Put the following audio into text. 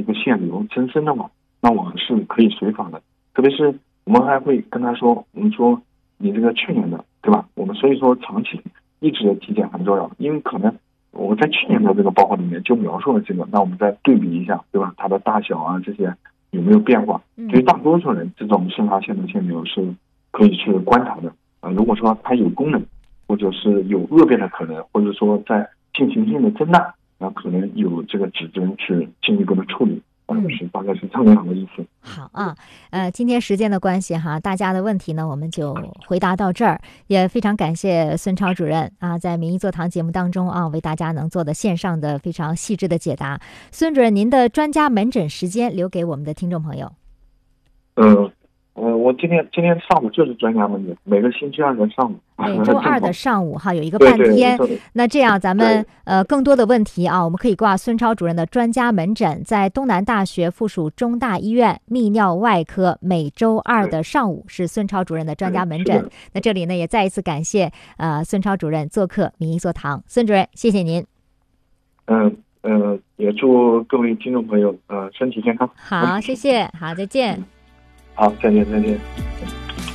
个腺瘤增生的话，那我们是可以随访的。特别是我们还会跟他说，我们说你这个去年的，对吧？我们所以说长期一直的体检很重要，因为可能我在去年的这个报告里面就描述了这个，那我们再对比一下，对吧？它的大小啊这些有没有变化？对于大多数人，这种生发腺的腺瘤是可以去观察的如果说它有功能，或者是有恶变的可能，或者说在进行性的增大，那可能有这个指征去进一步的处理。大概是这么样的意思。 好啊，今天时间的关系哈，大家的问题呢我们就回答到这儿，也非常感谢孙超主任啊，在民意座堂节目当中啊，为大家能做的线上的非常细致的解答。孙主任，您的专家门诊时间留给我们的听众朋友。 我今天上午就是专家门诊，每个星期二的上午， 每周二的上午哈，有一个半天。 对， 那这样咱们更多的问题啊，我们可以挂孙超主任的专家门诊，在东南大学附属中大医院泌尿外科，每周二的上午是孙超主任的专家门诊。那这里呢也再一次感谢孙超主任做客民意座堂。孙主任，谢谢您。 也祝各位听众朋友身体健康。 好，谢谢，好，再见。 好，再见。